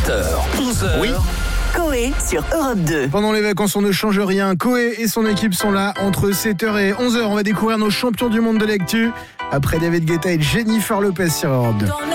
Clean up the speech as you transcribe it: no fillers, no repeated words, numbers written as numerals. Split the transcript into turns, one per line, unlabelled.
7h, 11h.
Oui.
Coé sur Europe 2.
Pendant les vacances, on ne change rien. Coé et son équipe sont là entre 7h et 11h. On va découvrir nos champions du monde de l'actu après David Guetta et Jennifer Lopez sur Europe 2.